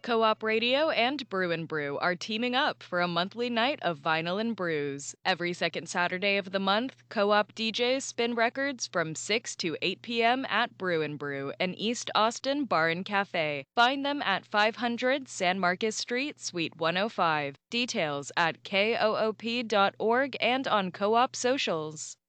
Co-op Radio and Brew and Brew are teaming up for a monthly night of vinyl and brews. Every second Saturday of the month, Co-op DJs spin records from 6 to 8 p.m. at Brew and Brew, an East Austin bar and cafe. Find them at 500 San Marcos Street, Suite 105. Details at koop.org and on Co-op socials.